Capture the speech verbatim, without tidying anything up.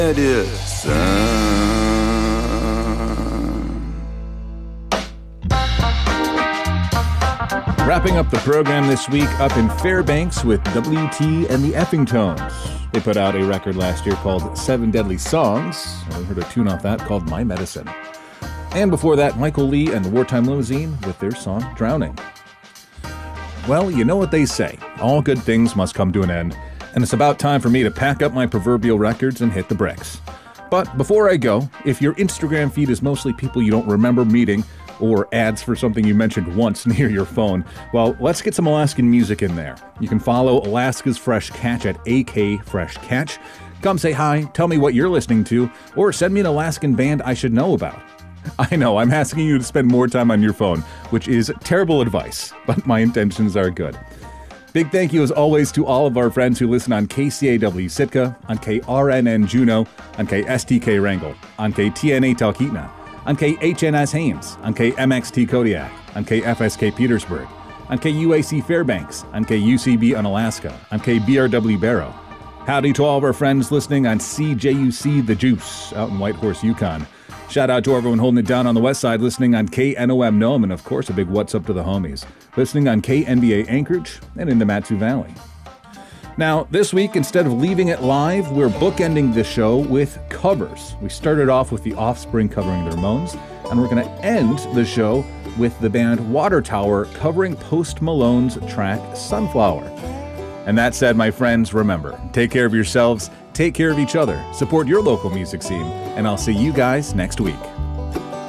Dear son. Wrapping up the program this week up in Fairbanks with W T and the Effingtones. They put out a record last year called Seven Deadly Songs. We heard a tune off that called My Medicine. And before that, Michael Lee and the Wartime Limousine with their song Drowning. Well, you know what they say. All good things must come to an end. And it's about time for me to pack up my proverbial records and hit the bricks. But before I go, if your Instagram feed is mostly people you don't remember meeting or ads for something you mentioned once near your phone, well, let's get some Alaskan music in there. You can follow Alaska's Fresh Catch at A K Fresh Catch. Come say hi, tell me what you're listening to, or send me an Alaskan band I should know about. I know, I'm asking you to spend more time on your phone, which is terrible advice, but my intentions are good. Big thank you as always to all of our friends who listen on K C A W Sitka, on K R N N Juneau, on K S T K Wrangell, on K T N A Talkeetna, on K H N S Haines, on K M X T Kodiak, on K F S K Petersburg, on K U A C Fairbanks, on K U C B Unalaska, on K B R W Barrow. Howdy to all of our friends listening on C J U C The Juice out in Whitehorse, Yukon. Shout out to everyone holding it down on the west side, listening on K N O M Nome, and of course a big what's up to the homies, listening on K N B A Anchorage and in the Matsu Valley. Now, this week, instead of leaving it live, we're bookending the show with covers. We started off with The Offspring covering the Ramones, and we're going to end the show with the band Water Tower covering Post Malone's track Sunflower. And that said, my friends, remember, take care of yourselves, take care of each other, support your local music scene, and I'll see you guys next week.